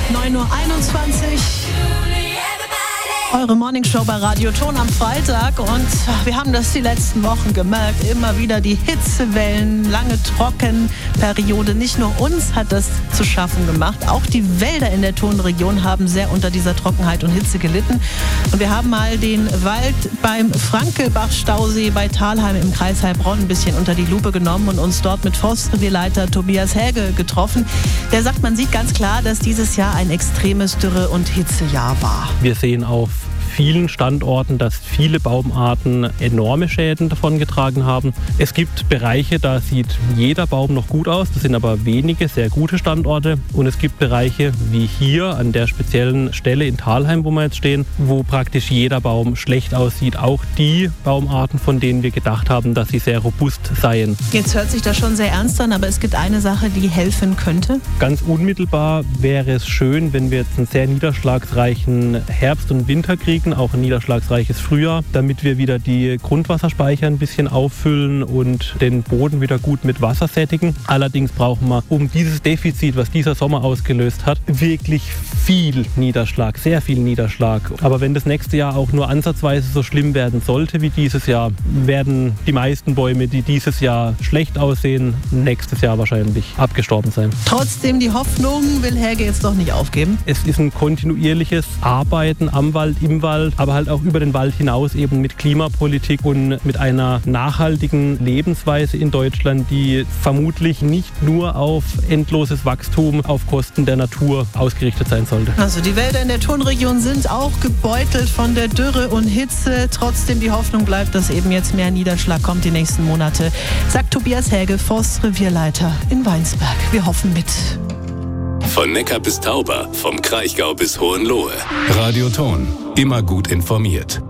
9:21 Uhr. Eure Morningshow bei Radio Ton am Freitag und wir haben das die letzten Wochen gemerkt, immer wieder die Hitzewellen, lange Trockenperiode. Nicht nur uns hat das zu schaffen gemacht, auch die Wälder in der Tonregion haben sehr unter dieser Trockenheit und Hitze gelitten. Und wir haben mal den Wald beim Frankelbach-Stausee bei Thalheim im Kreis Heilbronn ein bisschen unter die Lupe genommen und uns dort mit Forstrevierleiter Tobias Häge getroffen. Der sagt, man sieht ganz klar, dass dieses Jahr ein extremes Dürre- und Hitzejahr war. Wir sehen auf vielen Standorten, dass viele Baumarten enorme Schäden davongetragen haben. Es gibt Bereiche, da sieht jeder Baum noch gut aus. Das sind aber wenige sehr gute Standorte. Und es gibt Bereiche wie hier an der speziellen Stelle in Thalheim, wo wir jetzt stehen, wo praktisch jeder Baum schlecht aussieht. Auch die Baumarten, von denen wir gedacht haben, dass sie sehr robust seien. Jetzt hört sich das schon sehr ernst an, aber es gibt eine Sache, die helfen könnte. Ganz unmittelbar wäre es schön, wenn wir jetzt einen sehr niederschlagsreichen Herbst und Winter kriegen, auch ein niederschlagsreiches Frühjahr, damit wir wieder die Grundwasserspeicher ein bisschen auffüllen und den Boden wieder gut mit Wasser sättigen. Allerdings brauchen wir, um dieses Defizit, was dieser Sommer ausgelöst hat, wirklich viel Niederschlag, sehr viel Niederschlag. Aber wenn das nächste Jahr auch nur ansatzweise so schlimm werden sollte wie dieses Jahr, werden die meisten Bäume, die dieses Jahr schlecht aussehen, nächstes Jahr wahrscheinlich abgestorben sein. Trotzdem die Hoffnung will Häge jetzt doch nicht aufgeben. Es ist ein kontinuierliches Arbeiten am Wald, im Wald, aber halt auch über den Wald hinaus eben mit Klimapolitik und mit einer nachhaltigen Lebensweise in Deutschland, die vermutlich nicht nur auf endloses Wachstum auf Kosten der Natur ausgerichtet sein sollte. Also die Wälder in der Tonregion sind auch gebeutelt von der Dürre und Hitze. Trotzdem die Hoffnung bleibt, dass eben jetzt mehr Niederschlag kommt die nächsten Monate, sagt Tobias Häge, Forstrevierleiter in Weinsberg. Wir hoffen mit. Von Neckar bis Tauber, vom Kraichgau bis Hohenlohe. Radio Ton, immer gut informiert.